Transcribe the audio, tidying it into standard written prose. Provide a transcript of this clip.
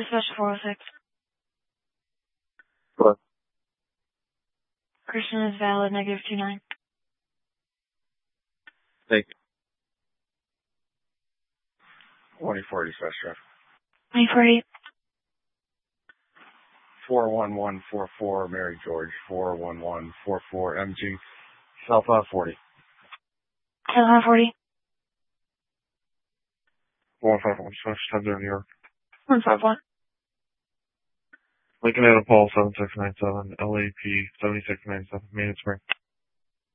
Dispatch 406. What? Christian is valid, -29. Thank you. 24 dispatch traffic. 24-8. 41144 Mary George, 41144 MG, South 40. South 40. 151 dispatch 10 New York. 151. Lincoln Anna Paul 7697, LAP 7697, Main Spring.